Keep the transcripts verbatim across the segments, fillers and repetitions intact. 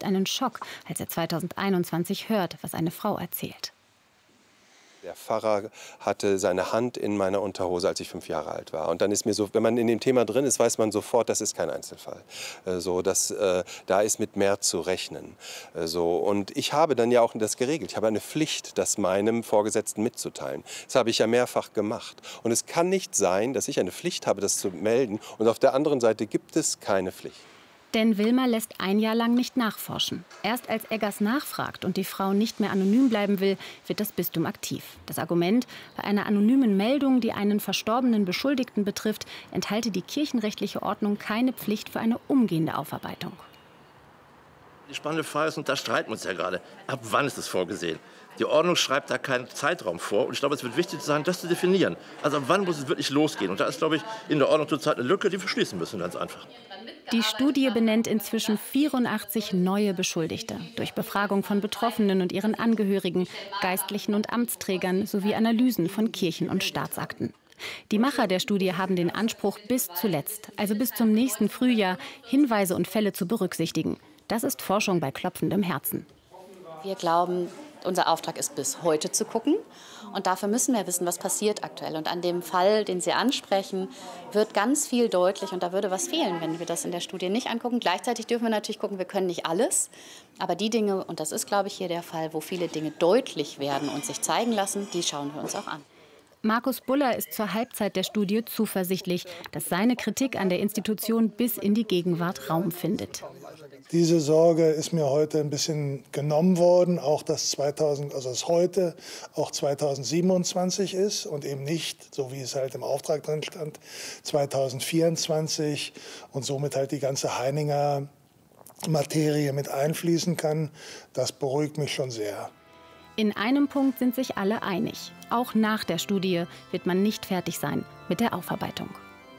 einen Schock, als er zweitausendeinundzwanzig hört, was eine Frau erzählt. Der Pfarrer hatte seine Hand in meiner Unterhose, als ich fünf Jahre alt war. Und dann ist mir so, wenn man in dem Thema drin ist, weiß man sofort, das ist kein Einzelfall. Äh, so, dass, äh, da ist mit mehr zu rechnen. Äh, so. Und ich habe dann ja auch das geregelt. Ich habe eine Pflicht, das meinem Vorgesetzten mitzuteilen. Das habe ich ja mehrfach gemacht. Und es kann nicht sein, dass ich eine Pflicht habe, das zu melden. Und auf der anderen Seite gibt es keine Pflicht. Denn Wilma lässt ein Jahr lang nicht nachforschen. Erst als Eggers nachfragt und die Frau nicht mehr anonym bleiben will, wird das Bistum aktiv. Das Argument: bei einer anonymen Meldung, die einen verstorbenen Beschuldigten betrifft, enthalte die kirchenrechtliche Ordnung keine Pflicht für eine umgehende Aufarbeitung. Die spannende Frage ist, und da streiten wir uns ja gerade, ab wann ist es vorgesehen? Die Ordnung schreibt da keinen Zeitraum vor. Und ich glaube, es wird wichtig sein, das zu definieren. Also ab wann muss es wirklich losgehen? Und da ist, glaube ich, in der Ordnung zurzeit eine Lücke, die wir schließen müssen, ganz einfach. Die Studie benennt inzwischen vierundachtzig neue Beschuldigte. Durch Befragung von Betroffenen und ihren Angehörigen, Geistlichen und Amtsträgern sowie Analysen von Kirchen- und Staatsakten. Die Macher der Studie haben den Anspruch, bis zuletzt, also bis zum nächsten Frühjahr, Hinweise und Fälle zu berücksichtigen. Das ist Forschung bei klopfendem Herzen. Wir glauben, unser Auftrag ist, bis heute zu gucken. Und dafür müssen wir wissen, was passiert aktuell. Und an dem Fall, den Sie ansprechen, wird ganz viel deutlich. Und da würde was fehlen, wenn wir das in der Studie nicht angucken. Gleichzeitig dürfen wir natürlich gucken, wir können nicht alles. Aber die Dinge, und das ist, glaube ich, hier der Fall, wo viele Dinge deutlich werden und sich zeigen lassen, die schauen wir uns auch an. Markus Buller ist zur Halbzeit der Studie zuversichtlich, dass seine Kritik an der Institution bis in die Gegenwart Raum findet. Diese Sorge ist mir heute ein bisschen genommen worden, auch dass zweitausend, also dass heute auch zweitausendsiebenundzwanzig ist und eben nicht, so wie es halt im Auftrag drin stand, zweitausendvierundzwanzig und somit halt die ganze Heininger Materie mit einfließen kann. Das beruhigt mich schon sehr. In einem Punkt sind sich alle einig. Auch nach der Studie wird man nicht fertig sein mit der Aufarbeitung.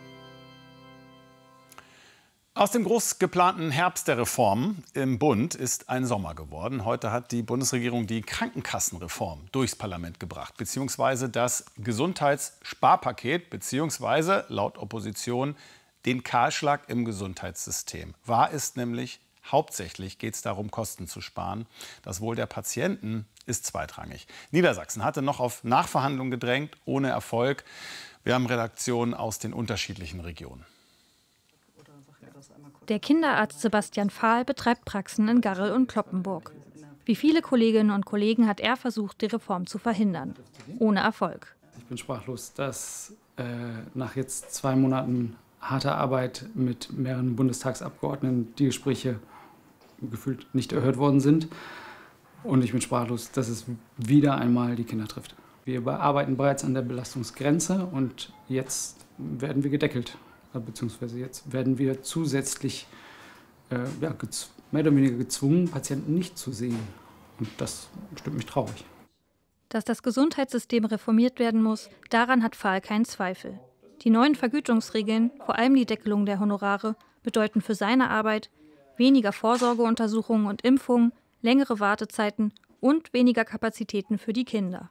Aus dem groß geplanten Herbst der Reformen im Bund ist ein Sommer geworden. Heute hat die Bundesregierung die Krankenkassenreform durchs Parlament gebracht, beziehungsweise das Gesundheitssparpaket, beziehungsweise laut Opposition den Kahlschlag im Gesundheitssystem. Wahr ist nämlich, hauptsächlich geht es darum, Kosten zu sparen. Das Wohl der Patienten ist zweitrangig. Niedersachsen hatte noch auf Nachverhandlungen gedrängt, ohne Erfolg. Wir haben Redaktionen aus den unterschiedlichen Regionen. Der Kinderarzt Sebastian Fahl betreibt Praxen in Garrel und Cloppenburg. Wie viele Kolleginnen und Kollegen hat er versucht, die Reform zu verhindern. Ohne Erfolg. Ich bin sprachlos, dass äh, nach jetzt zwei Monaten harter Arbeit mit mehreren Bundestagsabgeordneten die Gespräche gefühlt nicht erhört worden sind. Und ich bin sprachlos, dass es wieder einmal die Kinder trifft. Wir arbeiten bereits an der Belastungsgrenze und jetzt werden wir gedeckelt. Beziehungsweise jetzt werden wir zusätzlich äh, ja, mehr oder weniger gezwungen, Patienten nicht zu sehen. Und das stimmt mich traurig. Dass das Gesundheitssystem reformiert werden muss, daran hat Fahl keinen Zweifel. Die neuen Vergütungsregeln, vor allem die Deckelung der Honorare, bedeuten für seine Arbeit weniger Vorsorgeuntersuchungen und Impfungen, längere Wartezeiten und weniger Kapazitäten für die Kinder.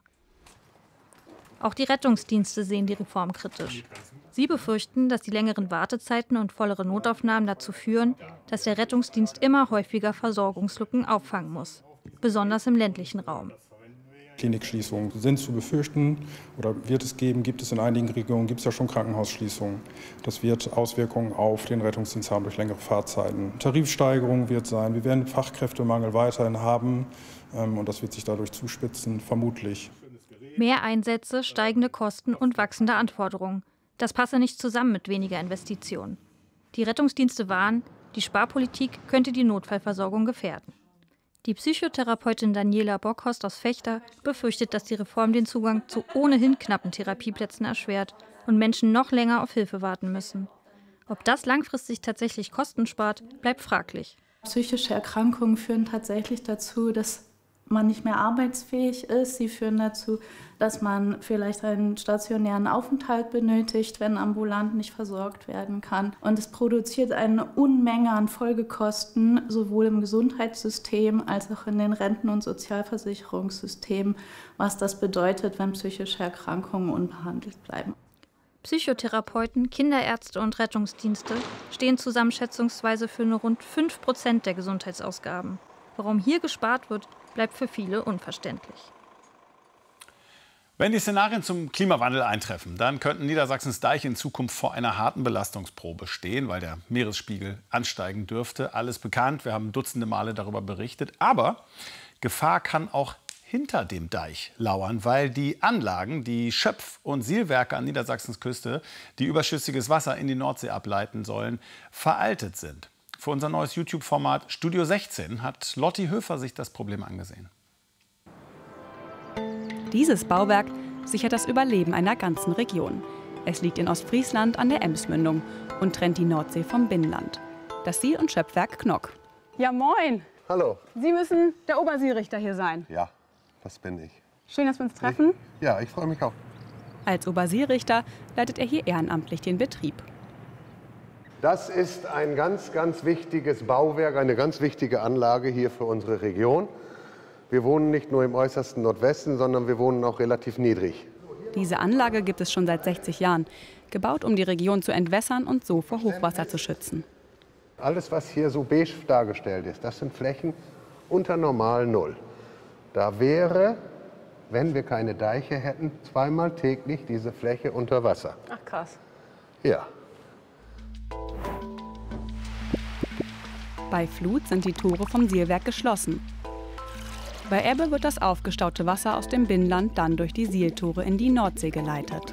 Auch die Rettungsdienste sehen die Reform kritisch. Sie befürchten, dass die längeren Wartezeiten und vollere Notaufnahmen dazu führen, dass der Rettungsdienst immer häufiger Versorgungslücken auffangen muss, besonders im ländlichen Raum. Klinikschließungen sind zu befürchten oder wird es geben, gibt es in einigen Regionen, gibt es ja schon Krankenhausschließungen. Das wird Auswirkungen auf den Rettungsdienst haben durch längere Fahrzeiten. Tarifsteigerung wird sein, wir werden Fachkräftemangel weiterhin haben und das wird sich dadurch zuspitzen, vermutlich. Mehr Einsätze, steigende Kosten und wachsende Anforderungen. Das passe nicht zusammen mit weniger Investitionen. Die Rettungsdienste warnen, die Sparpolitik könnte die Notfallversorgung gefährden. Die Psychotherapeutin Daniela Bockhorst aus Vechta befürchtet, dass die Reform den Zugang zu ohnehin knappen Therapieplätzen erschwert und Menschen noch länger auf Hilfe warten müssen. Ob das langfristig tatsächlich Kosten spart, bleibt fraglich. Psychische Erkrankungen führen tatsächlich dazu, dass man nicht mehr arbeitsfähig ist. Sie führen dazu, dass man vielleicht einen stationären Aufenthalt benötigt, wenn ambulant nicht versorgt werden kann. Und es produziert eine Unmenge an Folgekosten, sowohl im Gesundheitssystem als auch in den Renten- und Sozialversicherungssystemen, was das bedeutet, wenn psychische Erkrankungen unbehandelt bleiben. Psychotherapeuten, Kinderärzte und Rettungsdienste stehen zusammen schätzungsweise für nur rund fünf Prozent der Gesundheitsausgaben. Warum hier gespart wird, bleibt für viele unverständlich. Wenn die Szenarien zum Klimawandel eintreffen, dann könnten Niedersachsens Deiche in Zukunft vor einer harten Belastungsprobe stehen, weil der Meeresspiegel ansteigen dürfte. Alles bekannt, wir haben dutzende Male darüber berichtet. Aber Gefahr kann auch hinter dem Deich lauern, weil die Anlagen, die Schöpf- und Sielwerke an Niedersachsens Küste, die überschüssiges Wasser in die Nordsee ableiten sollen, veraltet sind. Für unser neues YouTube-Format Studio sechzehn hat Lotti Höfer sich das Problem angesehen. Dieses Bauwerk sichert das Überleben einer ganzen Region. Es liegt in Ostfriesland an der Emsmündung und trennt die Nordsee vom Binnenland. Das Siel- und Schöpfwerk Knock. Ja, moin. Hallo. Sie müssen der Oberseerichter hier sein. Ja, das bin ich. Schön, dass wir uns treffen. Ich, ja, ich freue mich auch. Als Oberseerichter leitet er hier ehrenamtlich den Betrieb. Das ist ein ganz, ganz wichtiges Bauwerk, eine ganz wichtige Anlage hier für unsere Region. Wir wohnen nicht nur im äußersten Nordwesten, sondern wir wohnen auch relativ niedrig. Diese Anlage gibt es schon seit sechzig Jahren, gebaut, um die Region zu entwässern und so vor Hochwasser zu schützen. Alles, was hier so beige dargestellt ist, das sind Flächen unter normal Null. Da wäre, wenn wir keine Deiche hätten, zweimal täglich diese Fläche unter Wasser. Ach krass. Ja. Bei Flut sind die Tore vom Sielwerk geschlossen. Bei Ebbe wird das aufgestaute Wasser aus dem Binnenland dann durch die Sieltore in die Nordsee geleitet.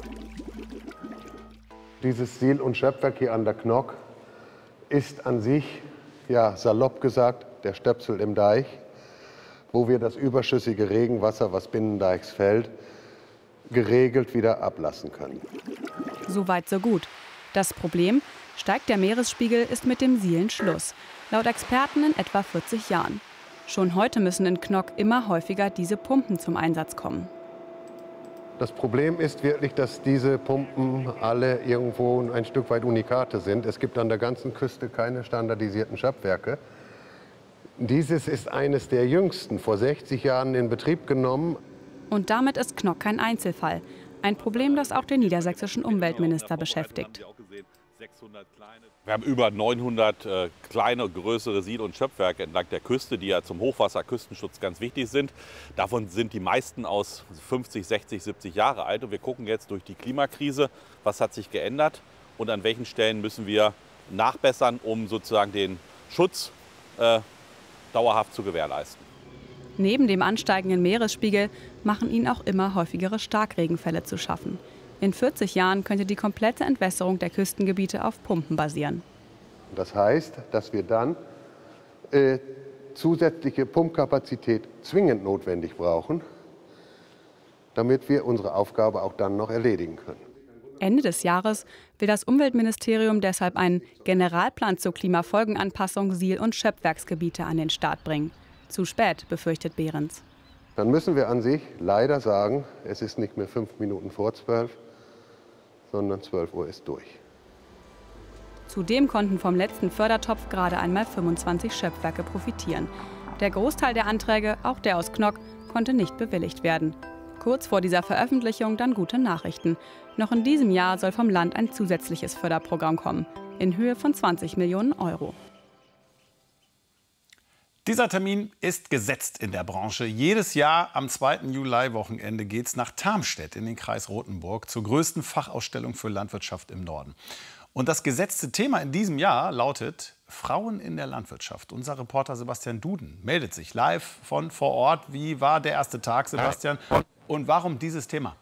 Dieses Siel- und Schöpfwerk hier an der Knock ist an sich, ja salopp gesagt, der Stöpsel im Deich, wo wir das überschüssige Regenwasser, was binnendeichs fällt, geregelt wieder ablassen können. So weit, so gut. Das Problem, steigt der Meeresspiegel, ist mit dem Sielen Schluss. Laut Experten in etwa vierzig Jahren. Schon heute müssen in Knock immer häufiger diese Pumpen zum Einsatz kommen. Das Problem ist wirklich, dass diese Pumpen alle irgendwo ein Stück weit Unikate sind. Es gibt an der ganzen Küste keine standardisierten Schöpfwerke. Dieses ist eines der jüngsten, vor sechzig Jahren in Betrieb genommen. Und damit ist Knock kein Einzelfall. Ein Problem, das auch den niedersächsischen Umweltminister beschäftigt. Wir haben über neunhundert äh, kleine, größere Siel- und Schöpfwerke entlang der Küste, die ja zum Hochwasserküstenschutz ganz wichtig sind. Davon sind die meisten aus fünfzig, sechzig, siebzig Jahre alt. Und wir gucken jetzt durch die Klimakrise, was hat sich geändert und an welchen Stellen müssen wir nachbessern, um sozusagen den Schutz äh, dauerhaft zu gewährleisten. Neben dem ansteigenden Meeresspiegel machen ihnen auch immer häufigere Starkregenfälle zu schaffen. In vierzig Jahren könnte die komplette Entwässerung der Küstengebiete auf Pumpen basieren. Das heißt, dass wir dann äh, zusätzliche Pumpkapazität zwingend notwendig brauchen, damit wir unsere Aufgabe auch dann noch erledigen können. Ende des Jahres will das Umweltministerium deshalb einen Generalplan zur Klimafolgenanpassung Siel- und Schöpfwerksgebiete an den Start bringen. Zu spät, befürchtet Behrens. Dann müssen wir an sich leider sagen, es ist nicht mehr fünf Minuten vor zwölf, sondern zwölf Uhr ist durch. Zudem konnten vom letzten Fördertopf gerade einmal fünfundzwanzig Schöpfwerke profitieren. Der Großteil der Anträge, auch der aus Knock, konnte nicht bewilligt werden. Kurz vor dieser Veröffentlichung dann gute Nachrichten. Noch in diesem Jahr soll vom Land ein zusätzliches Förderprogramm kommen, in Höhe von zwanzig Millionen Euro. Dieser Termin ist gesetzt in der Branche. Jedes Jahr am zweiten Juli-Wochenende geht es nach Tarmstedt in den Kreis Rothenburg zur größten Fachausstellung für Landwirtschaft im Norden. Und das gesetzte Thema in diesem Jahr lautet Frauen in der Landwirtschaft. Unser Reporter Sebastian Duden meldet sich live von vor Ort. Wie war der erste Tag, Sebastian? Und warum dieses Thema?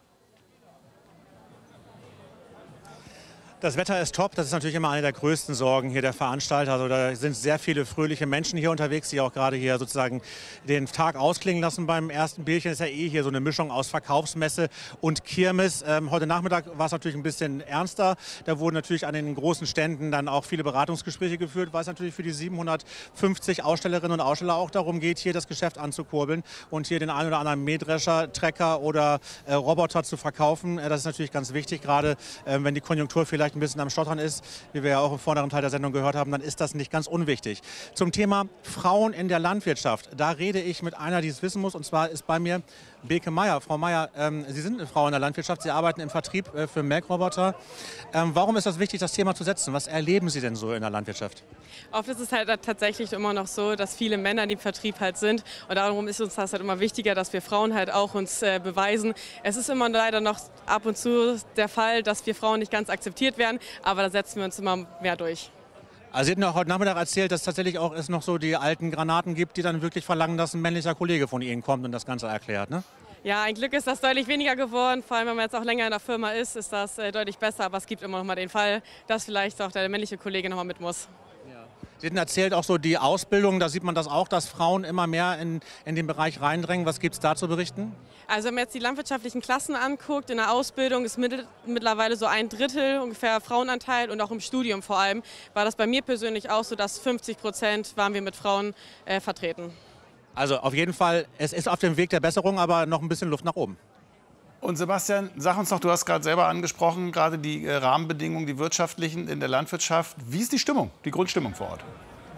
Das Wetter ist top, das ist natürlich immer eine der größten Sorgen hier der Veranstalter. Also da sind sehr viele fröhliche Menschen hier unterwegs, die auch gerade hier sozusagen den Tag ausklingen lassen beim ersten Bierchen. Das ist ja eh hier so eine Mischung aus Verkaufsmesse und Kirmes. Ähm, heute Nachmittag war es natürlich ein bisschen ernster. Da wurden natürlich an den großen Ständen dann auch viele Beratungsgespräche geführt, weil es natürlich für die siebenhundertfünfzig Ausstellerinnen und Aussteller auch darum geht, hier das Geschäft anzukurbeln und hier den einen oder anderen Mähdrescher, Trecker oder äh, Roboter zu verkaufen. Äh, das ist natürlich ganz wichtig, gerade äh, wenn die Konjunktur vielleicht ein bisschen am Stottern ist, wie wir ja auch im vorderen Teil der Sendung gehört haben, dann ist das nicht ganz unwichtig. Zum Thema Frauen in der Landwirtschaft, da rede ich mit einer, die es wissen muss, und zwar ist bei mir Beke Meyer. Frau Meyer, ähm, Sie sind eine Frau in der Landwirtschaft, Sie arbeiten im Vertrieb äh, für Melkroboter. Ähm, warum ist das wichtig, das Thema zu setzen? Was erleben Sie denn so in der Landwirtschaft? Oft ist es halt tatsächlich immer noch so, dass viele Männer im Vertrieb halt sind. Und darum ist uns das halt immer wichtiger, dass wir Frauen halt auch uns äh, beweisen. Es ist immer leider noch ab und zu der Fall, dass wir Frauen nicht ganz akzeptiert werden. Aber da setzen wir uns immer mehr durch. Also Sie hatten auch heute Nachmittag erzählt, dass tatsächlich auch es noch so die alten Granaten gibt, die dann wirklich verlangen, dass ein männlicher Kollege von Ihnen kommt und das Ganze erklärt, ne? Ja, ein Glück ist das deutlich weniger geworden. Vor allem, wenn man jetzt auch länger in der Firma ist, ist das äh, deutlich besser. Aber es gibt immer noch mal den Fall, dass vielleicht auch der männliche Kollege noch mal mit muss. Sie hatten erzählt auch so die Ausbildung, da sieht man das auch, dass Frauen immer mehr in, in den Bereich reindrängen. Was gibt es da zu berichten? Also wenn man jetzt die landwirtschaftlichen Klassen anguckt, in der Ausbildung ist mit, mittlerweile so ein Drittel ungefähr Frauenanteil und auch im Studium vor allem war das bei mir persönlich auch so, dass fünfzig Prozent waren wir mit Frauen äh, vertreten. Also auf jeden Fall, es ist auf dem Weg der Besserung, aber noch ein bisschen Luft nach oben. Und Sebastian, sag uns doch, du hast gerade selber angesprochen, gerade die äh, Rahmenbedingungen, die wirtschaftlichen in der Landwirtschaft. Wie ist die Stimmung, die Grundstimmung vor Ort?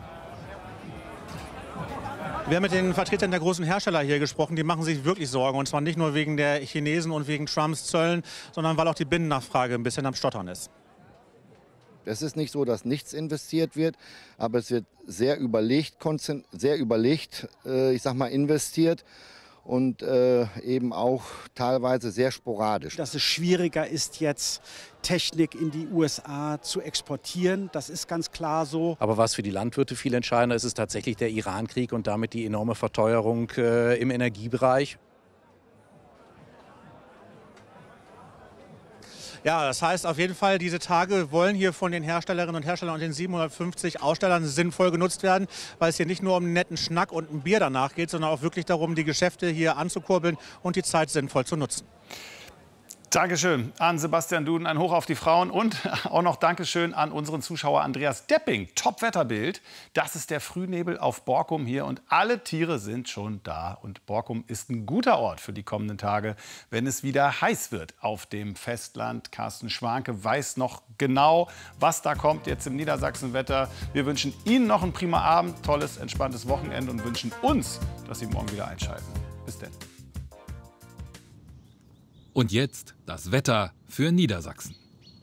Wir haben mit den Vertretern der großen Hersteller hier gesprochen, die machen sich wirklich Sorgen. Und zwar nicht nur wegen der Chinesen und wegen Trumps Zöllen, sondern weil auch die Binnennachfrage ein bisschen am Stottern ist. Es ist nicht so, dass nichts investiert wird, aber es wird sehr überlegt, sehr überlegt äh, ich sag mal, investiert. Und äh, eben auch teilweise sehr sporadisch. Dass es schwieriger ist, jetzt Technik in die U S A zu exportieren, das ist ganz klar so. Aber was für die Landwirte viel entscheidender ist, ist tatsächlich der Iran-Krieg und damit die enorme Verteuerung äh, im Energiebereich. Ja, das heißt auf jeden Fall, diese Tage wollen hier von den Herstellerinnen und Herstellern und den siebenhundertfünfzig Ausstellern sinnvoll genutzt werden, weil es hier nicht nur um einen netten Schnack und ein Bier danach geht, sondern auch wirklich darum, die Geschäfte hier anzukurbeln und die Zeit sinnvoll zu nutzen. Dankeschön an Sebastian Duden, ein Hoch auf die Frauen und auch noch Dankeschön an unseren Zuschauer Andreas Depping. Top-Wetterbild, das ist der Frühnebel auf Borkum hier und alle Tiere sind schon da. Und Borkum ist ein guter Ort für die kommenden Tage, wenn es wieder heiß wird auf dem Festland. Carsten Schwanke weiß noch genau, was da kommt jetzt im Niedersachsen-Wetter. Wir wünschen Ihnen noch einen prima Abend, tolles, entspanntes Wochenende und wünschen uns, dass Sie morgen wieder einschalten. Bis dann. Und jetzt das Wetter für Niedersachsen.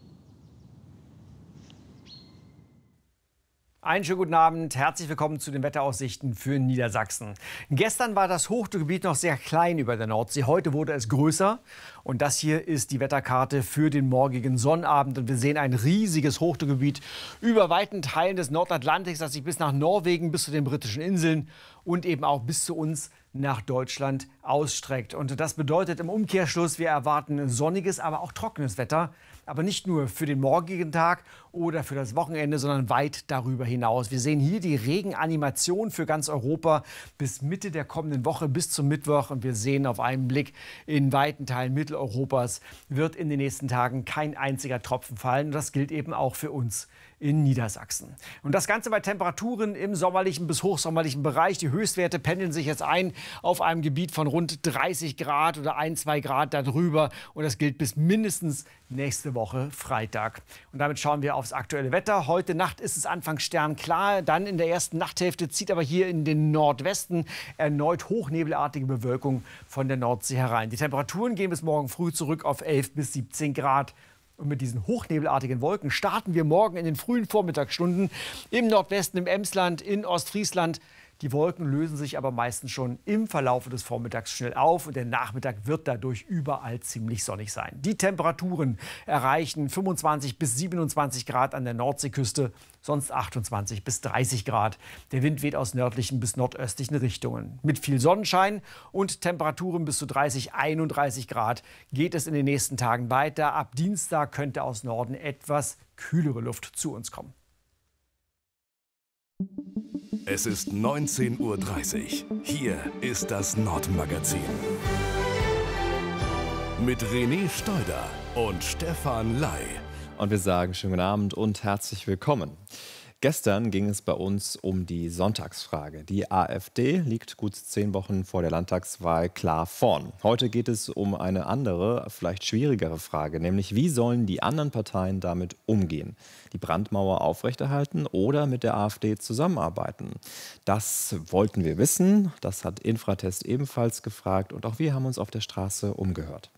Einen schönen guten Abend, herzlich willkommen zu den Wetteraussichten für Niedersachsen. Gestern war das Hochdruckgebiet noch sehr klein über der Nordsee, heute wurde es größer. Und das hier ist die Wetterkarte für den morgigen Sonnabend. Und wir sehen ein riesiges Hochdruckgebiet über weiten Teilen des Nordatlantiks, das sich bis nach Norwegen, bis zu den britischen Inseln und eben auch bis zu uns nach Deutschland ausstreckt. Und das bedeutet im Umkehrschluss, wir erwarten sonniges, aber auch trockenes Wetter. Aber nicht nur für den morgigen Tag oder für das Wochenende, sondern weit darüber hinaus. Wir sehen hier die Regenanimation für ganz Europa bis Mitte der kommenden Woche, bis zum Mittwoch. Und wir sehen auf einen Blick, in weiten Teilen Mitteleuropas wird in den nächsten Tagen kein einziger Tropfen fallen. Und das gilt eben auch für uns in Niedersachsen. Und das Ganze bei Temperaturen im sommerlichen bis hochsommerlichen Bereich. Die Höchstwerte pendeln sich jetzt ein auf einem Gebiet von rund dreißig Grad oder ein, zwei Grad darüber. Und das gilt bis mindestens nächste Woche Freitag. Und damit schauen wir aufs aktuelle Wetter. Heute Nacht ist es anfangs sternklar. Dann in der ersten Nachthälfte zieht aber hier in den Nordwesten erneut hochnebelartige Bewölkung von der Nordsee herein. Die Temperaturen gehen bis morgen früh zurück auf elf bis siebzehn Grad. Und mit diesen hochnebelartigen Wolken starten wir morgen in den frühen Vormittagsstunden im Nordwesten, im Emsland, in Ostfriesland. Die Wolken lösen sich aber meistens schon im Verlauf des Vormittags schnell auf und der Nachmittag wird dadurch überall ziemlich sonnig sein. Die Temperaturen erreichen fünfundzwanzig bis siebenundzwanzig Grad an der Nordseeküste, sonst achtundzwanzig bis dreißig Grad. Der Wind weht aus nördlichen bis nordöstlichen Richtungen. Mit viel Sonnenschein und Temperaturen bis zu dreißig, einunddreißig Grad geht es in den nächsten Tagen weiter. Ab Dienstag könnte aus Norden etwas kühlere Luft zu uns kommen. Es ist neunzehn Uhr dreißig. Hier ist das Nordmagazin. Mit René Steuder und Stefan Ley. Und wir sagen schönen guten Abend und herzlich willkommen. Gestern ging es bei uns um die Sonntagsfrage. Die AfD liegt gut zehn Wochen vor der Landtagswahl klar vorn. Heute geht es um eine andere, vielleicht schwierigere Frage, nämlich wie sollen die anderen Parteien damit umgehen? Die Brandmauer aufrechterhalten oder mit der AfD zusammenarbeiten? Das wollten wir wissen, das hat Infratest ebenfalls gefragt und auch wir haben uns auf der Straße umgehört.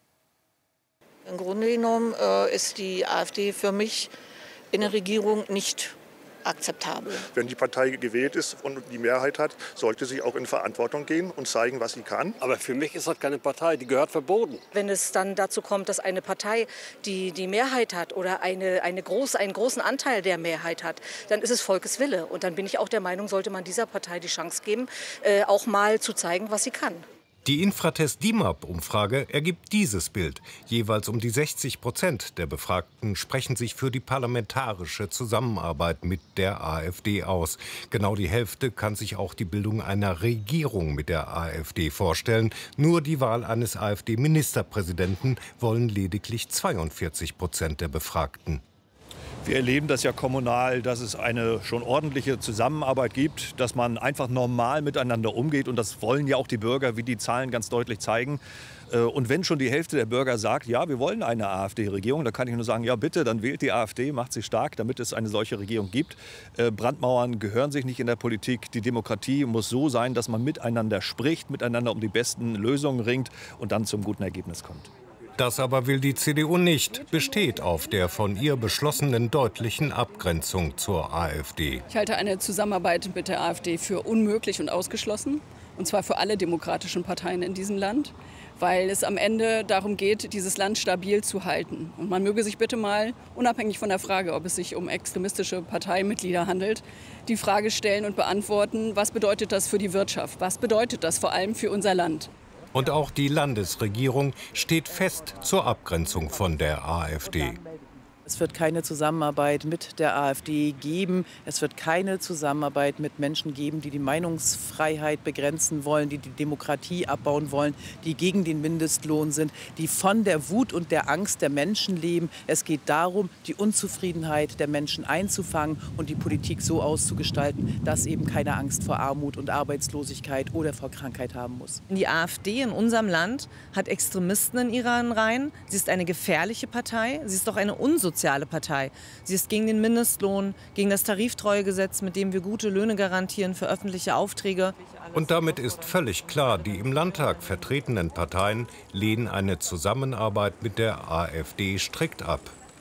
Im Grunde genommen äh, ist die AfD für mich in der Regierung nicht akzeptabel. Wenn die Partei gewählt ist und die Mehrheit hat, sollte sie auch in Verantwortung gehen und zeigen, was sie kann. Aber für mich ist das keine Partei, die gehört verboten. Wenn es dann dazu kommt, dass eine Partei die, die Mehrheit hat oder eine, eine groß, einen großen Anteil der Mehrheit hat, dann ist es Volkeswille. Und dann bin ich auch der Meinung, sollte man dieser Partei die Chance geben, äh, auch mal zu zeigen, was sie kann. Die Infratest-D I M A P-Umfrage ergibt dieses Bild. Jeweils um die sechzig Prozent der Befragten sprechen sich für die parlamentarische Zusammenarbeit mit der AfD aus. Genau die Hälfte kann sich auch die Bildung einer Regierung mit der AfD vorstellen. Nur die Wahl eines AfD-Ministerpräsidenten wollen lediglich zweiundvierzig Prozent der Befragten. Wir erleben das ja kommunal, dass es eine schon ordentliche Zusammenarbeit gibt, dass man einfach normal miteinander umgeht. Und das wollen ja auch die Bürger, wie die Zahlen ganz deutlich zeigen. Und wenn schon die Hälfte der Bürger sagt, ja, wir wollen eine AfD-Regierung, dann kann ich nur sagen, ja bitte, dann wählt die AfD, macht sie stark, damit es eine solche Regierung gibt. Brandmauern gehören sich nicht in der Politik. Die Demokratie muss so sein, dass man miteinander spricht, miteinander um die besten Lösungen ringt und dann zum guten Ergebnis kommt. Das aber will die C D U nicht, besteht auf der von ihr beschlossenen deutlichen Abgrenzung zur AfD. Ich halte eine Zusammenarbeit mit der AfD für unmöglich und ausgeschlossen, und zwar für alle demokratischen Parteien in diesem Land, weil es am Ende darum geht, dieses Land stabil zu halten. Und man möge sich bitte mal, unabhängig von der Frage, ob es sich um extremistische Parteimitglieder handelt, die Frage stellen und beantworten, was bedeutet das für die Wirtschaft? Was bedeutet das vor allem für unser Land? Und auch die Landesregierung steht fest zur Abgrenzung von der AfD. Es wird keine Zusammenarbeit mit der AfD geben. Es wird keine Zusammenarbeit mit Menschen geben, die die Meinungsfreiheit begrenzen wollen, die die Demokratie abbauen wollen, die gegen den Mindestlohn sind, die von der Wut und der Angst der Menschen leben. Es geht darum, die Unzufriedenheit der Menschen einzufangen und die Politik so auszugestalten, dass eben keine Angst vor Armut und Arbeitslosigkeit oder vor Krankheit haben muss. Die AfD in unserem Land hat Extremisten in ihren Reihen. Sie ist eine gefährliche Partei. Sie ist doch eine unsoziale soziale Partei. Sie ist gegen den Mindestlohn, gegen das Tariftreuegesetz, mit dem wir gute Löhne garantieren für öffentliche Aufträge. Und damit ist völlig klar, die im Landtag vertretenen Parteien lehnen eine Zusammenarbeit mit der AfD strikt ab.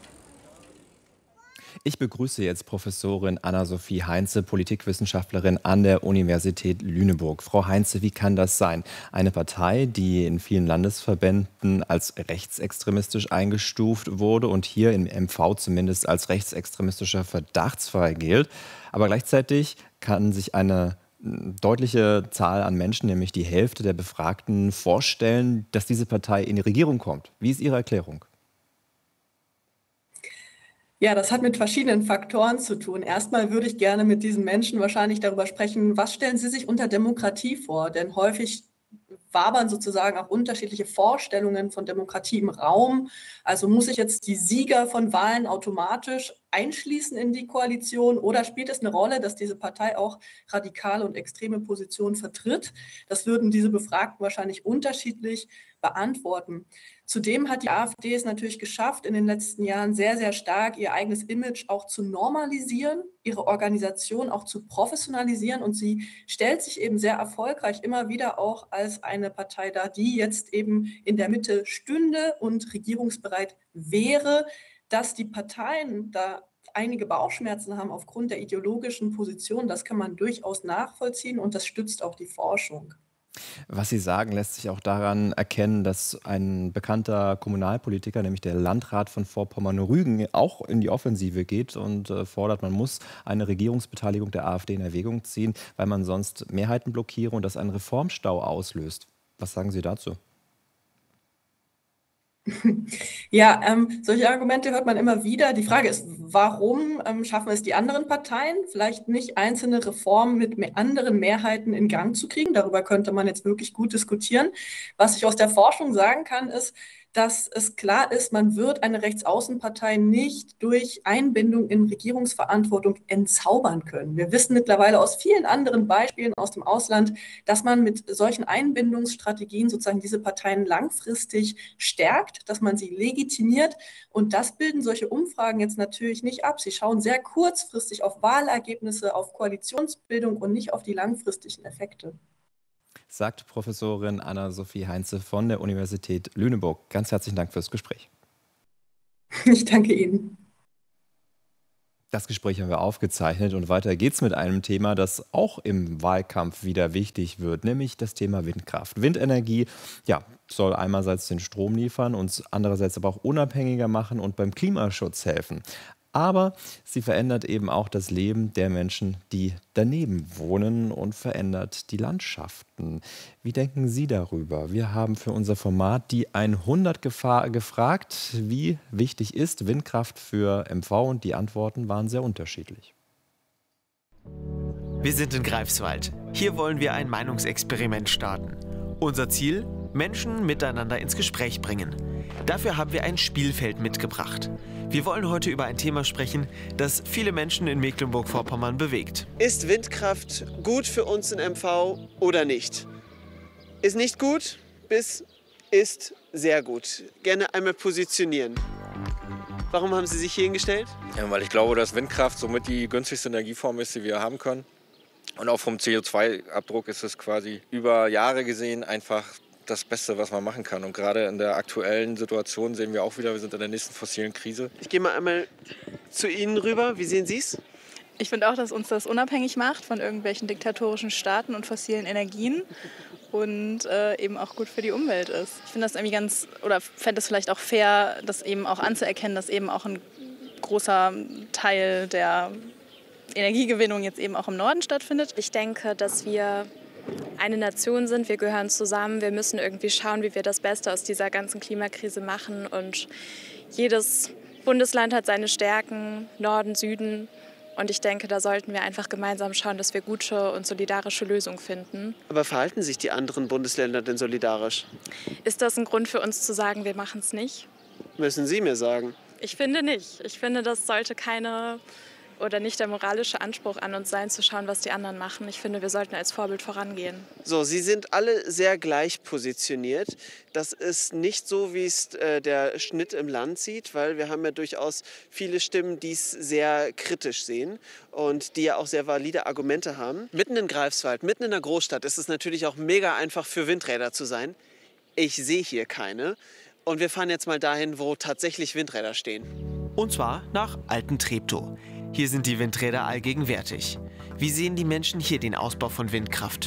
Ich begrüße jetzt Professorin Anna-Sophie Heinze, Politikwissenschaftlerin an der Universität Lüneburg. Frau Heinze, wie kann das sein? Eine Partei, die in vielen Landesverbänden als rechtsextremistisch eingestuft wurde und hier im M V zumindest als rechtsextremistischer Verdachtsfall gilt. Aber gleichzeitig kann sich eine deutliche Zahl an Menschen, nämlich die Hälfte der Befragten, vorstellen, dass diese Partei in die Regierung kommt. Wie ist Ihre Erklärung? Ja, das hat mit verschiedenen Faktoren zu tun. Erstmal würde ich gerne mit diesen Menschen wahrscheinlich darüber sprechen, was stellen sie sich unter Demokratie vor? Denn häufig wabern sozusagen auch unterschiedliche Vorstellungen von Demokratie im Raum. Also muss ich jetzt die Sieger von Wahlen automatisch einschließen in die Koalition oder spielt es eine Rolle, dass diese Partei auch radikale und extreme Positionen vertritt? Das würden diese Befragten wahrscheinlich unterschiedlich beantworten. Zudem hat die AfD es natürlich geschafft, in den letzten Jahren sehr, sehr stark ihr eigenes Image auch zu normalisieren, ihre Organisation auch zu professionalisieren und sie stellt sich eben sehr erfolgreich immer wieder auch als eine Partei dar, die jetzt eben in der Mitte stünde und regierungsbereit wäre. Dass die Parteien da einige Bauchschmerzen haben aufgrund der ideologischen Position, das kann man durchaus nachvollziehen und das stützt auch die Forschung. Was Sie sagen, lässt sich auch daran erkennen, dass ein bekannter Kommunalpolitiker, nämlich der Landrat von Vorpommern-Rügen, auch in die Offensive geht und äh, fordert, man muss eine Regierungsbeteiligung der AfD in Erwägung ziehen, weil man sonst Mehrheiten blockiere und das einen Reformstau auslöst. Was sagen Sie dazu? Ja, ähm, solche Argumente hört man immer wieder. Die Frage ist, warum ähm, schaffen es die anderen Parteien, vielleicht nicht einzelne Reformen mit mehr anderen Mehrheiten in Gang zu kriegen? Darüber könnte man jetzt wirklich gut diskutieren. Was ich aus der Forschung sagen kann, ist, dass es klar ist, man wird eine Rechtsaußenpartei nicht durch Einbindung in Regierungsverantwortung entzaubern können. Wir wissen mittlerweile aus vielen anderen Beispielen aus dem Ausland, dass man mit solchen Einbindungsstrategien sozusagen diese Parteien langfristig stärkt, dass man sie legitimiert. Und das bilden solche Umfragen jetzt natürlich nicht ab. Sie schauen sehr kurzfristig auf Wahlergebnisse, auf Koalitionsbildung und nicht auf die langfristigen Effekte. Sagt Professorin Anna-Sophie Heinze von der Universität Lüneburg. Ganz herzlichen Dank fürs Gespräch. Ich danke Ihnen. Das Gespräch haben wir aufgezeichnet und weiter geht's mit einem Thema, das auch im Wahlkampf wieder wichtig wird, nämlich das Thema Windkraft. Windenergie, ja, soll einerseits den Strom liefern, uns andererseits aber auch unabhängiger machen und beim Klimaschutz helfen. Aber sie verändert eben auch das Leben der Menschen, die daneben wohnen und verändert die Landschaften. Wie denken Sie darüber? Wir haben für unser Format die hundert gefragt, wie wichtig ist Windkraft für M V, und die Antworten waren sehr unterschiedlich. Wir sind in Greifswald. Hier wollen wir ein Meinungsexperiment starten. Unser Ziel? Menschen miteinander ins Gespräch bringen. Dafür haben wir ein Spielfeld mitgebracht. Wir wollen heute über ein Thema sprechen, das viele Menschen in Mecklenburg-Vorpommern bewegt. Ist Windkraft gut für uns in M V oder nicht? Ist nicht gut bis ist sehr gut. Gerne einmal positionieren. Warum haben Sie sich hier hingestellt? Ja, weil ich glaube, dass Windkraft somit die günstigste Energieform ist, die wir haben können. Und auch vom C O zwei Abdruck ist es quasi über Jahre gesehen einfach das Beste, was man machen kann. Und gerade in der aktuellen Situation sehen wir auch wieder, wir sind in der nächsten fossilen Krise. Ich gehe mal einmal zu Ihnen rüber. Wie sehen Sie es? Ich finde auch, dass uns das unabhängig macht von irgendwelchen diktatorischen Staaten und fossilen Energien und äh, eben auch gut für die Umwelt ist. Ich finde das irgendwie ganz, oder fände es vielleicht auch fair, das eben auch anzuerkennen, dass eben auch ein großer Teil der Energiegewinnung jetzt eben auch im Norden stattfindet. Ich denke, dass wir eine Nation sind, wir gehören zusammen, wir müssen irgendwie schauen, wie wir das Beste aus dieser ganzen Klimakrise machen, und jedes Bundesland hat seine Stärken, Norden, Süden, und ich denke, da sollten wir einfach gemeinsam schauen, dass wir gute und solidarische Lösungen finden. Aber verhalten sich die anderen Bundesländer denn solidarisch? Ist das ein Grund für uns zu sagen, wir machen es nicht? Müssen Sie mir sagen. Ich finde nicht. Ich finde, das sollte keine oder nicht der moralische Anspruch an uns sein, zu schauen, was die anderen machen. Ich finde, wir sollten als Vorbild vorangehen. So, Sie sind alle sehr gleich positioniert. Das ist nicht so, wie es äh, der Schnitt im Land sieht, weil wir haben ja durchaus viele Stimmen, die es sehr kritisch sehen und die ja auch sehr valide Argumente haben. Mitten in Greifswald, mitten in der Großstadt ist es natürlich auch mega einfach für Windräder zu sein. Ich sehe hier keine. Und wir fahren jetzt mal dahin, wo tatsächlich Windräder stehen. Und zwar nach Alten-Treptow. Hier sind die Windräder allgegenwärtig. Wie sehen die Menschen hier den Ausbau von Windkraft?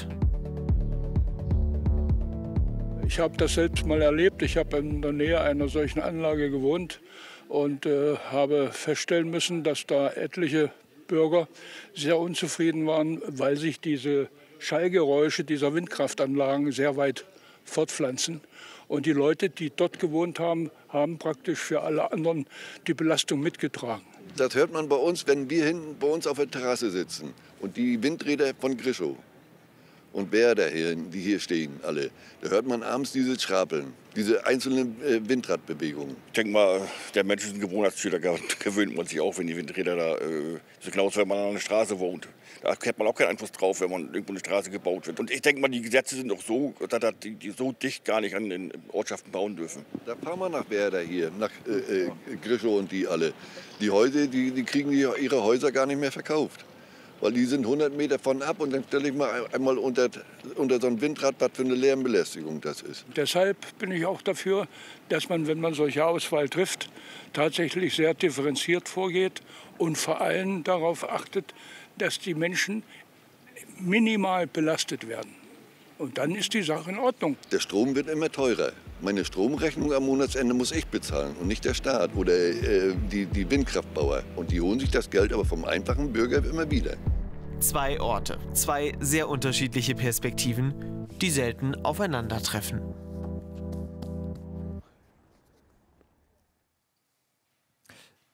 Ich habe das selbst mal erlebt. Ich habe in der Nähe einer solchen Anlage gewohnt und äh, habe feststellen müssen, dass da etliche Bürger sehr unzufrieden waren, weil sich diese Schallgeräusche dieser Windkraftanlagen sehr weit fortpflanzen. Und die Leute, die dort gewohnt haben, haben praktisch für alle anderen die Belastung mitgetragen. Das hört man bei uns, wenn wir hinten bei uns auf der Terrasse sitzen und die Windräder von Grischow und Werder, hier, die hier stehen, alle, da hört man abends dieses Schrapeln, diese einzelnen äh, Windradbewegungen. Ich denke mal, der Mensch ist ein Gewohnheitstier, da gewöhnt man sich auch, wenn die Windräder da, äh, so genauso, wenn man an einer Straße wohnt. Da hat man auch keinen Einfluss drauf, wenn man irgendwo eine Straße gebaut wird. Und ich denke mal, die Gesetze sind auch so, dass die, die so dicht gar nicht an den Ortschaften bauen dürfen. Da fahren wir nach Werder hier, nach äh, äh, Grischow und die alle. Die Häuser, die, die kriegen die, ihre Häuser gar nicht mehr verkauft. Weil die sind hundert Meter von ab und dann stelle ich mal einmal unter, unter so ein Windrad, was für eine Lärmbelästigung das ist. Deshalb bin ich auch dafür, dass man, wenn man solche Auswahl trifft, tatsächlich sehr differenziert vorgeht und vor allem darauf achtet, dass die Menschen minimal belastet werden. Und dann ist die Sache in Ordnung. Der Strom wird immer teurer. Meine Stromrechnung am Monatsende muss ich bezahlen und nicht der Staat oder äh, die, die Windkraftbauer. Und die holen sich das Geld aber vom einfachen Bürger immer wieder. Zwei Orte, zwei sehr unterschiedliche Perspektiven, die selten aufeinandertreffen.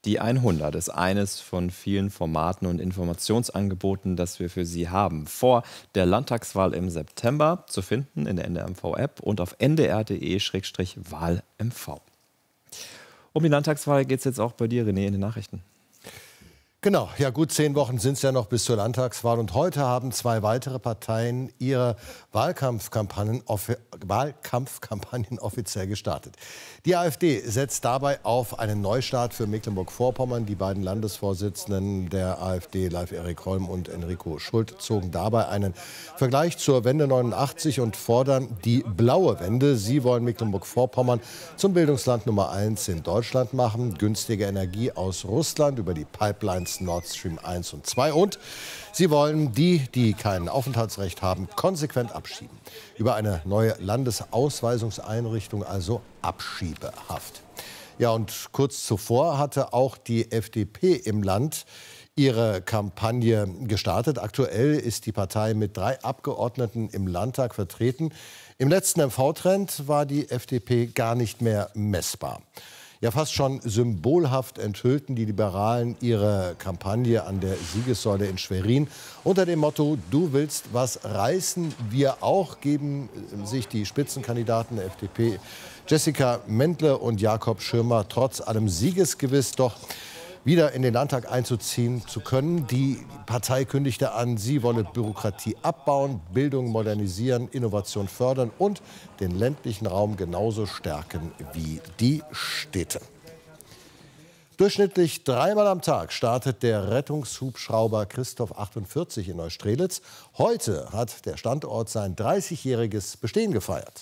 Die hundert ist eines von vielen Formaten und Informationsangeboten, das wir für Sie haben. Vor der Landtagswahl im September zu finden in der N D R M V-App und auf n d r punkt d e slash wahl m v. Um die Landtagswahl geht es jetzt auch bei dir, René, in den Nachrichten. Genau, ja gut zehn Wochen sind es ja noch bis zur Landtagswahl und heute haben zwei weitere Parteien ihre Wahlkampfkampagnen, offi Wahlkampfkampagnen offiziell gestartet. Die AfD setzt dabei auf einen Neustart für Mecklenburg-Vorpommern. Die beiden Landesvorsitzenden der AfD, Leif Erik Holm und Enrico Schult, zogen dabei einen Vergleich zur Wende neunundachtzig und fordern die blaue Wende. Sie wollen Mecklenburg-Vorpommern zum Bildungsland Nummer eins in Deutschland machen, günstige Energie aus Russland über die Pipelines Nord Stream eins und zwei und sie wollen die, die kein Aufenthaltsrecht haben, konsequent abschieben. Über eine neue Landesausweisungseinrichtung, also Abschiebehaft. Ja, und kurz zuvor hatte auch die F D P im Land ihre Kampagne gestartet. Aktuell ist die Partei mit drei Abgeordneten im Landtag vertreten. Im letzten M V-Trend war die F D P gar nicht mehr messbar. Ja, fast schon symbolhaft enthüllten die Liberalen ihre Kampagne an der Siegessäule in Schwerin. Unter dem Motto „Du willst was reißen, wir auch“ geben sich die Spitzenkandidaten der F D P Jessica Mendle und Jakob Schirmer trotz allem siegesgewiss, doch wieder in den Landtag einzuziehen zu können. Die Partei kündigte an, sie wolle Bürokratie abbauen, Bildung modernisieren, Innovation fördern und den ländlichen Raum genauso stärken wie die Städte. Durchschnittlich dreimal am Tag startet der Rettungshubschrauber Christoph achtundvierzig in Neustrelitz. Heute hat der Standort sein dreißigjähriges Bestehen gefeiert.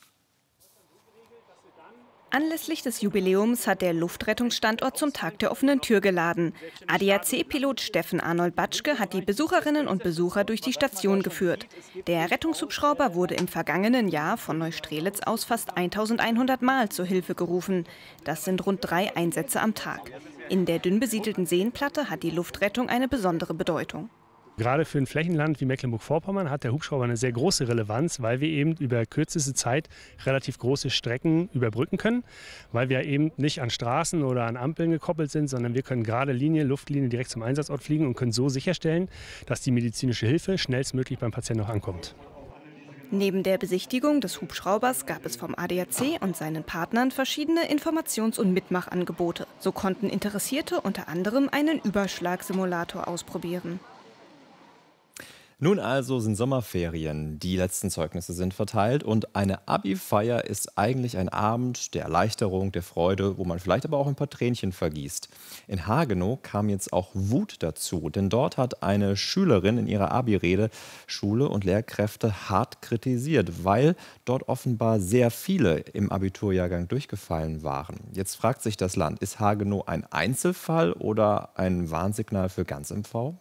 Anlässlich des Jubiläums hat der Luftrettungsstandort zum Tag der offenen Tür geladen. A D A C-Pilot Steffen Arnold Batschke hat die Besucherinnen und Besucher durch die Station geführt. Der Rettungshubschrauber wurde im vergangenen Jahr von Neustrelitz aus fast eintausendeinhundert Mal zur Hilfe gerufen. Das sind rund drei Einsätze am Tag. In der dünn besiedelten Seenplatte hat die Luftrettung eine besondere Bedeutung. Gerade für ein Flächenland wie Mecklenburg-Vorpommern hat der Hubschrauber eine sehr große Relevanz, weil wir eben über kürzeste Zeit relativ große Strecken überbrücken können, weil wir eben nicht an Straßen oder an Ampeln gekoppelt sind, sondern wir können gerade Linie, Luftlinie direkt zum Einsatzort fliegen und können so sicherstellen, dass die medizinische Hilfe schnellstmöglich beim Patienten noch ankommt. Neben der Besichtigung des Hubschraubers gab es vom A D A C und seinen Partnern verschiedene Informations- und Mitmachangebote. So konnten Interessierte unter anderem einen Überschlagsimulator ausprobieren. Nun also sind Sommerferien, die letzten Zeugnisse sind verteilt und eine Abi-Feier ist eigentlich ein Abend der Erleichterung, der Freude, wo man vielleicht aber auch ein paar Tränchen vergießt. In Hagenow kam jetzt auch Wut dazu, denn dort hat eine Schülerin in ihrer Abi-Rede Schule und Lehrkräfte hart kritisiert, weil dort offenbar sehr viele im Abiturjahrgang durchgefallen waren. Jetzt fragt sich das Land, ist Hagenow ein Einzelfall oder ein Warnsignal für ganz M V?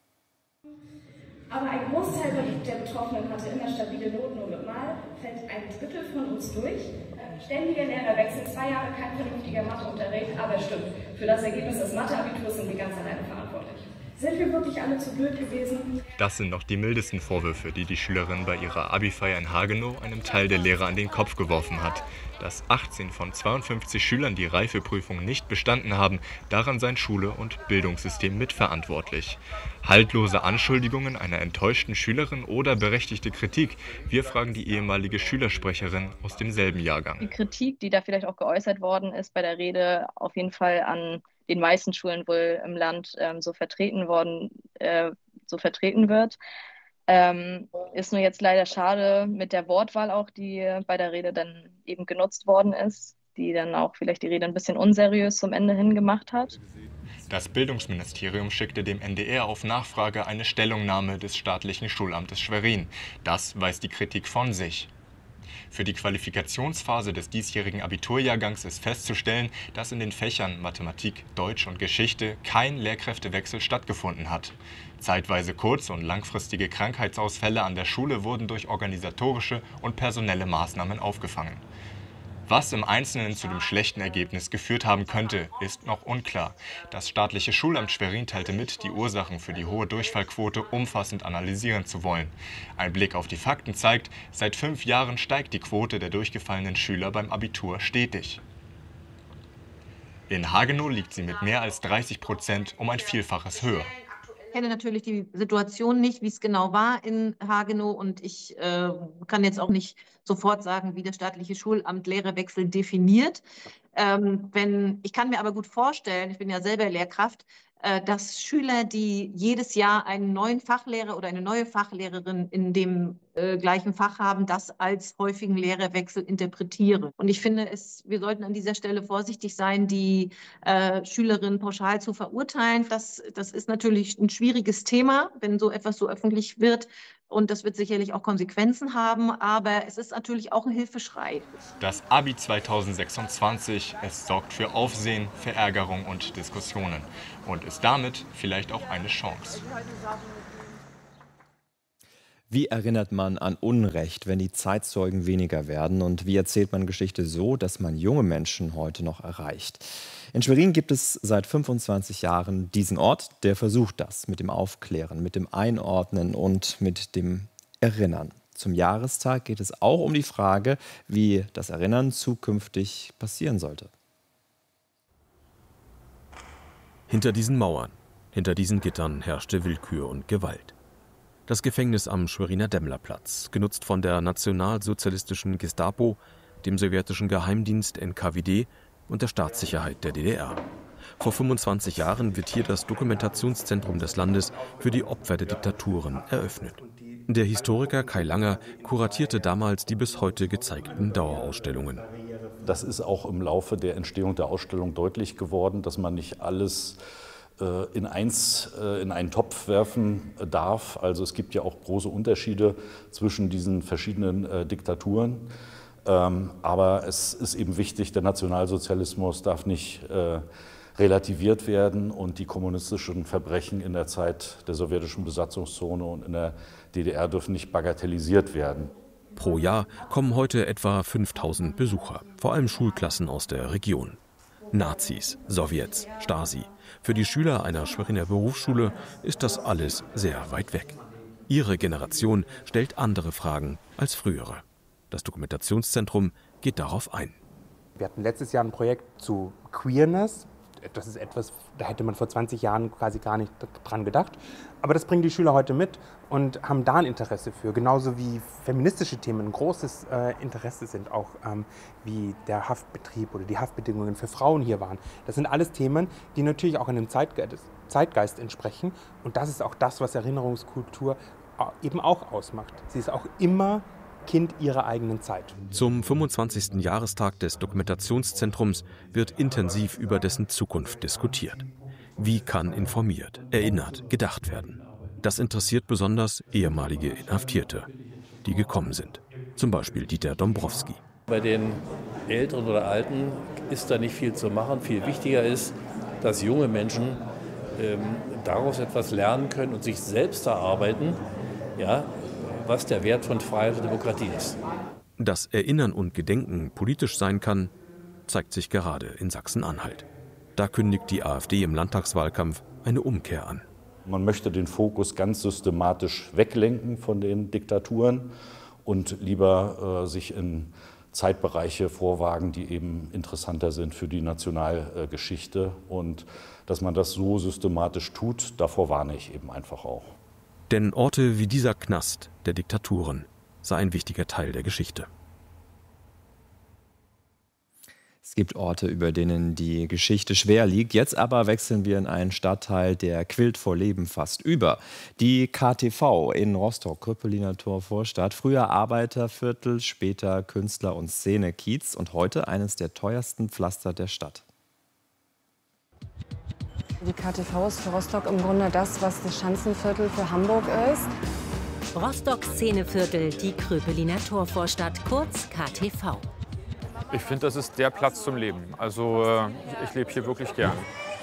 Aber ein Großteil der Betroffenen hatte immer stabile Noten und mal fällt ein Drittel von uns durch. Ständiger Lehrerwechsel, zwei Jahre kein vernünftiger Matheunterricht, aber stimmt, für das Ergebnis des Matheabiturs sind wir ganz alleine verantwortlich. Sind wir wirklich alle zu blöd gewesen? Das sind noch die mildesten Vorwürfe, die die Schülerin bei ihrer Abi-Feier in Hagenow einem Teil der Lehrer an den Kopf geworfen hat. Dass achtzehn von zweiundfünfzig Schülern die Reifeprüfung nicht bestanden haben, daran seien Schule und Bildungssystem mitverantwortlich. Haltlose Anschuldigungen einer enttäuschten Schülerin oder berechtigte Kritik? Wir fragen die ehemalige Schülersprecherin aus demselben Jahrgang. Die Kritik, die da vielleicht auch geäußert worden ist bei der Rede, auf jeden Fall an den meisten Schulen wohl im Land ähm, so vertreten worden, äh, so vertreten wird. Ähm, ist nur jetzt leider schade mit der Wortwahl auch, die bei der Rede dann eben genutzt worden ist, die dann auch vielleicht die Rede ein bisschen unseriös zum Ende hin gemacht hat. Das Bildungsministerium schickte dem N D R auf Nachfrage eine Stellungnahme des staatlichen Schulamtes Schwerin. Das weist die Kritik von sich. Für die Qualifikationsphase des diesjährigen Abiturjahrgangs ist festzustellen, dass in den Fächern Mathematik, Deutsch und Geschichte kein Lehrkräftewechsel stattgefunden hat. Zeitweise kurz- und langfristige Krankheitsausfälle an der Schule wurden durch organisatorische und personelle Maßnahmen aufgefangen. Was im Einzelnen zu dem schlechten Ergebnis geführt haben könnte, ist noch unklar. Das staatliche Schulamt Schwerin teilte mit, die Ursachen für die hohe Durchfallquote umfassend analysieren zu wollen. Ein Blick auf die Fakten zeigt, seit fünf Jahren steigt die Quote der durchgefallenen Schüler beim Abitur stetig. In Hagenow liegt sie mit mehr als dreißig Prozent um ein Vielfaches höher. Ich kenne natürlich die Situation nicht, wie es genau war in Hagenow, und ich äh, kann jetzt auch nicht sofort sagen, wie das staatliche Schulamt Lehrerwechsel definiert. Ähm, wenn, ich kann mir aber gut vorstellen, ich bin ja selber Lehrkraft, äh, dass Schüler, die jedes Jahr einen neuen Fachlehrer oder eine neue Fachlehrerin in dem äh, gleichen Fach haben, das als häufigen Lehrerwechsel interpretieren. Und ich finde, es, wir sollten an dieser Stelle vorsichtig sein, die äh, Schülerinnen pauschal zu verurteilen. Das, das ist natürlich ein schwieriges Thema, wenn so etwas so öffentlich wird. Und das wird sicherlich auch Konsequenzen haben, aber es ist natürlich auch ein Hilfeschrei. Das Abi zweitausendsechsundzwanzig, es sorgt für Aufsehen, Verärgerung und Diskussionen und ist damit vielleicht auch eine Chance. Wie erinnert man an Unrecht, wenn die Zeitzeugen weniger werden? Und wie erzählt man Geschichte so, dass man junge Menschen heute noch erreicht? In Schwerin gibt es seit fünfundzwanzig Jahren diesen Ort, der versucht das mit dem Aufklären, mit dem Einordnen und mit dem Erinnern. Zum Jahrestag geht es auch um die Frage, wie das Erinnern zukünftig passieren sollte. Hinter diesen Mauern, hinter diesen Gittern herrschte Willkür und Gewalt. Das Gefängnis am Schweriner Demmlerplatz, genutzt von der nationalsozialistischen Gestapo, dem sowjetischen Geheimdienst N K W D und der Staatssicherheit der D D R. Vor fünfundzwanzig Jahren wird hier das Dokumentationszentrum des Landes für die Opfer der Diktaturen eröffnet. Der Historiker Kai Langer kuratierte damals die bis heute gezeigten Dauerausstellungen. Das ist auch im Laufe der Entstehung der Ausstellung deutlich geworden, dass man nicht alles in eins, in einen Topf werfen darf. Also es gibt ja auch große Unterschiede zwischen diesen verschiedenen äh, Diktaturen. Ähm, aber es ist eben wichtig, der Nationalsozialismus darf nicht äh, relativiert werden und die kommunistischen Verbrechen in der Zeit der sowjetischen Besatzungszone und in der D D R dürfen nicht bagatellisiert werden. Pro Jahr kommen heute etwa fünftausend Besucher, vor allem Schulklassen aus der Region. Nazis, Sowjets, Stasi. Für die Schüler einer Schweriner Berufsschule ist das alles sehr weit weg. Ihre Generation stellt andere Fragen als frühere. Das Dokumentationszentrum geht darauf ein. Wir hatten letztes Jahr ein Projekt zu Queerness. Das ist etwas, da hätte man vor zwanzig Jahren quasi gar nicht dran gedacht. Aber das bringen die Schüler heute mit und haben da ein Interesse für. Genauso wie feministische Themen ein großes äh, Interesse sind, auch ähm, wie der Haftbetrieb oder die Haftbedingungen für Frauen hier waren. Das sind alles Themen, die natürlich auch einem Zeitgeist, Zeitgeist entsprechen. Und das ist auch das, was Erinnerungskultur eben auch ausmacht. Sie ist auch immer Kind ihrer eigenen Zeit. Zum fünfundzwanzigsten Jahrestag des Dokumentationszentrums wird intensiv über dessen Zukunft diskutiert. Wie kann informiert, erinnert, gedacht werden? Das interessiert besonders ehemalige Inhaftierte, die gekommen sind. Zum Beispiel Dieter Dombrowski. Bei den Älteren oder Alten ist da nicht viel zu machen. Viel wichtiger ist, dass junge Menschen ähm, daraus etwas lernen können und sich selbst erarbeiten, ja, was der Wert von Freiheit und Demokratie ist. Dass Erinnern und Gedenken politisch sein kann, zeigt sich gerade in Sachsen-Anhalt. Da kündigt die AfD im Landtagswahlkampf eine Umkehr an. Man möchte den Fokus ganz systematisch weglenken von den Diktaturen und lieber äh, sich in Zeitbereiche vorwagen, die eben interessanter sind für die Nationalgeschichte. Und dass man das so systematisch tut, davor warne ich eben einfach auch. Denn Orte wie dieser Knast der Diktaturen sei ein wichtiger Teil der Geschichte. Es gibt Orte, über denen die Geschichte schwer liegt. Jetzt aber wechseln wir in einen Stadtteil, der quillt vor Leben fast über. Die K T V in Rostock, Kröpeliner Tor Vorstadt. Früher Arbeiterviertel, später Künstler- und Szene-Kiez und heute eines der teuersten Pflaster der Stadt. Die K T V ist für Rostock im Grunde das, was das Schanzenviertel für Hamburg ist. Rostock Szeneviertel, die Kröpeliner Torvorstadt, kurz K T V. Ich finde, das ist der Platz zum Leben. Also ich lebe hier wirklich gern.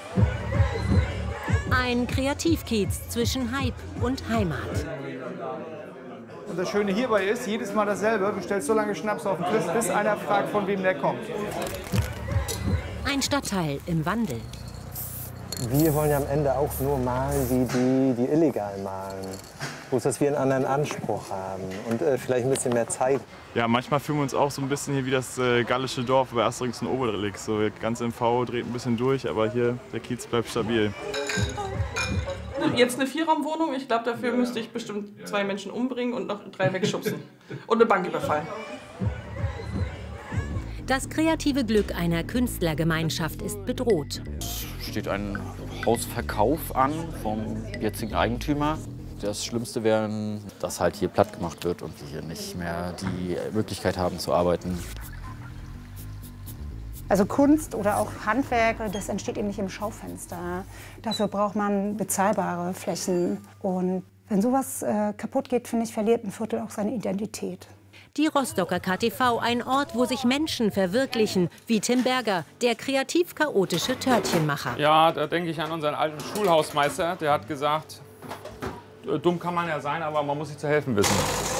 Ein Kreativkiez zwischen Hype und Heimat. Und das Schöne hierbei ist, jedes Mal dasselbe. Du stellst so lange Schnaps auf den Tisch, bis einer fragt, von wem der kommt. Ein Stadtteil im Wandel. Wir wollen ja am Ende auch nur malen, wie die, die illegal malen. bloß dass wir einen anderen Anspruch haben und äh, vielleicht ein bisschen mehr Zeit. Ja, manchmal fühlen wir uns auch so ein bisschen hier wie das äh, gallische Dorf bei Asterix und Obelix. So, ganz M V dreht ein bisschen durch, aber hier, der Kiez bleibt stabil. Jetzt eine Vierraumwohnung. Ich glaube, dafür müsste ich bestimmt zwei Menschen umbringen und noch drei wegschubsen. Und eine Bank überfallen. Das kreative Glück einer Künstlergemeinschaft ist bedroht. Es steht ein Hausverkauf an vom jetzigen Eigentümer. Das Schlimmste wäre, dass halt hier platt gemacht wird und wir hier nicht mehr die Möglichkeit haben zu arbeiten. Also Kunst oder auch Handwerk, das entsteht eben nicht im Schaufenster. Dafür braucht man bezahlbare Flächen. Und wenn sowas äh, kaputt geht, finde ich, verliert ein Viertel auch seine Identität. Die Rostocker K T V, ein Ort, wo sich Menschen verwirklichen, wie Tim Berger, der kreativ-chaotische Törtchenmacher. Ja, da denke ich an unseren alten Schulhausmeister, der hat gesagt, dumm kann man ja sein, aber man muss sich zu helfen wissen.